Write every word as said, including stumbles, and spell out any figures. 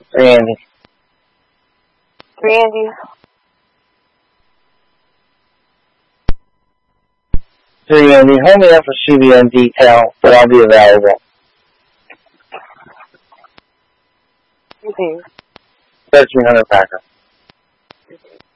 Three Andy. Three Andy. Three Andy. Hold me up for C B N detail, but I'll be available. Okay. Thirteen hundred Packer.